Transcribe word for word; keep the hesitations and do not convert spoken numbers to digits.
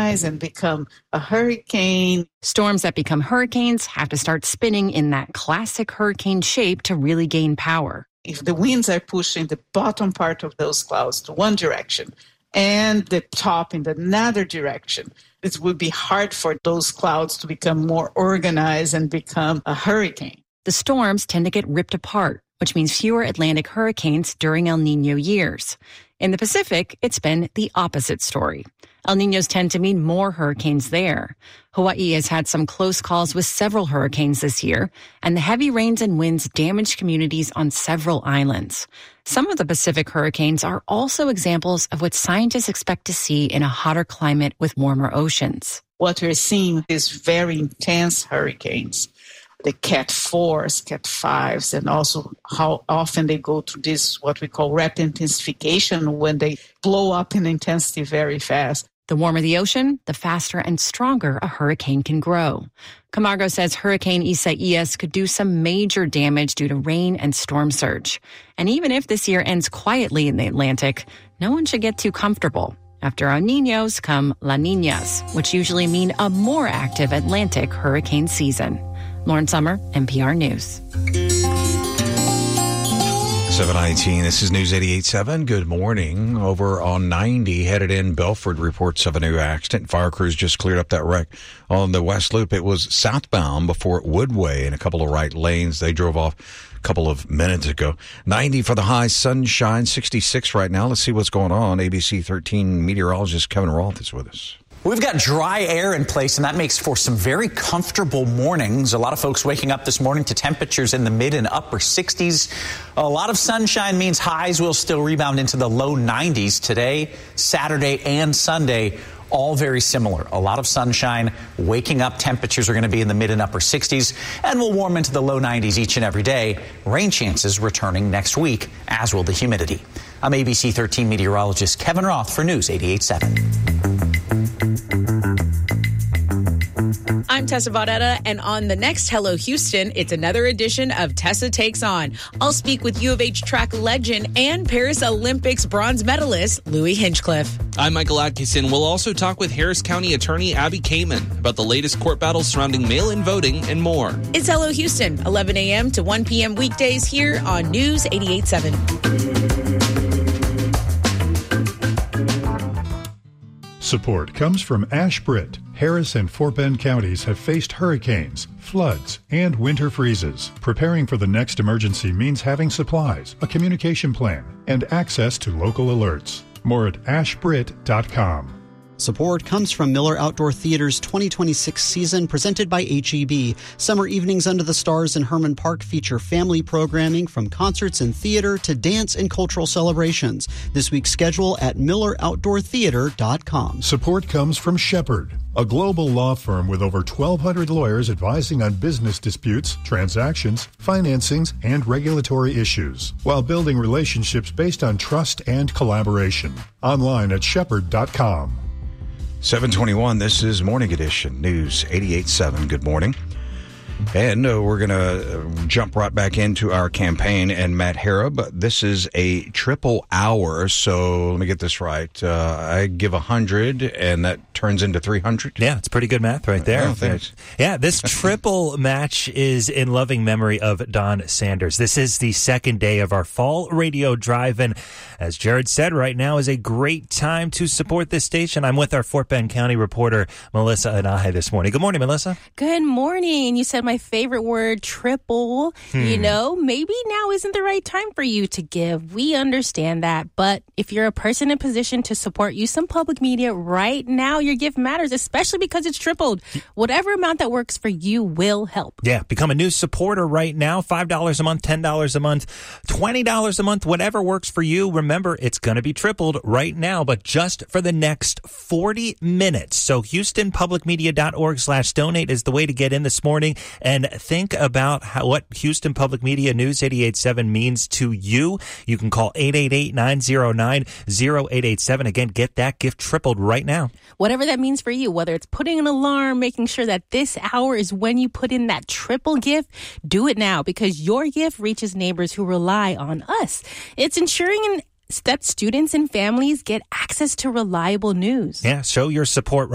organize and become a hurricane. Storms that become hurricanes have to start spinning in that classic hurricane shape to really gain power. If the winds are pushing the bottom part of those clouds to one direction and the top in another direction, it would be hard for those clouds to become more organized and become a hurricane. The storms tend to get ripped apart, which means fewer Atlantic hurricanes during El Niño years. In the Pacific, it's been the opposite story. El Niños tend to mean more hurricanes there. Hawaii has had some close calls with several hurricanes this year, and the heavy rains and winds damaged communities on several islands. Some of the Pacific hurricanes are also examples of what scientists expect to see in a hotter climate with warmer oceans. What we're seeing is very intense hurricanes. The Cat fours, Cat fives, and also how often they go through this, what we call rapid intensification, when they blow up in intensity very fast. The warmer the ocean, the faster and stronger a hurricane can grow. Camargo says Hurricane Isaias could do some major damage due to rain and storm surge. And even if this year ends quietly in the Atlantic, no one should get too comfortable. After El Niños come La Niñas, which usually mean a more active Atlantic hurricane season. Lauren Summer, N P R News. seven nineteen, this is News eighty-eight point seven. Good morning. Over on ninety, headed in, Belford reports of a new accident. Fire crews just cleared up that wreck on the West Loop. It was southbound before Woodway in a couple of right lanes. They drove off a couple of minutes ago. ninety for the high, sunshine, sixty-six right now. Let's see what's going on. A B C thirteen meteorologist Kevin Roth is with us. We've got dry air in place, and that makes for some very comfortable mornings. A lot of folks waking up this morning to temperatures in the mid and upper sixties. A lot of sunshine means highs will still rebound into the low nineties today, Saturday, and Sunday. All very similar. A lot of sunshine. Waking up temperatures are going to be in the mid and upper sixties, and will warm into the low nineties each and every day. Rain chances returning next week, as will the humidity. I'm A B C thirteen meteorologist Kevin Roth for News eighty-eight point seven. I'm Tessa Vaudetta, and on the next Hello Houston, it's another edition of Tessa Takes On. I'll speak with U of H track legend and Paris Olympics bronze medalist Louis Hinchcliffe. I'm Michael Atkinson. We'll also talk with Harris County Attorney Abby Kamen about the latest court battles surrounding mail-in voting and more. It's Hello Houston, eleven a.m. to one p.m. weekdays here on News eighty-eight point seven. Support comes from Ashbrit. Harris and Fort Bend counties have faced hurricanes, floods, and winter freezes. Preparing for the next emergency means having supplies, a communication plan, and access to local alerts. More at ashbrit dot com. Support comes from Miller Outdoor Theater's twenty twenty-six season, presented by H E B. Summer evenings under the stars in Herman Park feature family programming from concerts and theater to dance and cultural celebrations. This week's schedule at miller outdoor theater dot com. Support comes from Shepherd, a global law firm with over twelve hundred lawyers advising on business disputes, transactions, financings, and regulatory issues, while building relationships based on trust and collaboration. Online at shepherd dot com. seven twenty-one, this is Morning Edition, News eighty-eight point seven. Good morning. And uh, we're going to uh, jump right back into our campaign and Matt Harrop. This is a triple hour, so let me get this right. Uh, I give one hundred, and that turns into three hundred? Yeah, it's pretty good math right there. Oh, thanks. Yeah, this triple match is in loving memory of Don Sanders. This is the second day of our fall radio drive, and as Jared said, right now is a great time to support this station. I'm with our Fort Bend County reporter, Melissa Anahe, this morning. Good morning, Melissa. Good morning. And you said my favorite word, triple. Hmm. You know, maybe now isn't the right time for you to give. We understand that. But if you're a person in position to support Houston Public Media right now, your gift matters, especially because it's tripled. Whatever amount that works for you will help. Yeah, become a new supporter right now. five dollars a month, ten dollars a month, twenty dollars a month, whatever works for you. Remember, it's going to be tripled right now, but just for the next forty minutes. So houston public media dot org slash donate is the way to get in this morning. And think about how, what Houston Public Media News eighty-eight point seven means to you. You can call eight eight eight, nine zero nine, zero eight eight seven. Again, get that gift tripled right now. Whatever that means for you, whether it's putting an alarm, making sure that this hour is when you put in that triple gift, do it now because your gift reaches neighbors who rely on us. It's ensuring that students and families get access to reliable news. Yeah, show your support right